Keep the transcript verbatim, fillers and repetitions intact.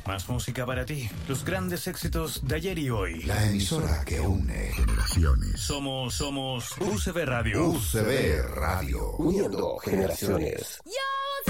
Más música para ti. Los grandes éxitos de ayer y hoy. La emisora que une generaciones. Somos, somos U C B Radio. U C B Radio. Uniendo generaciones. ¡Ya!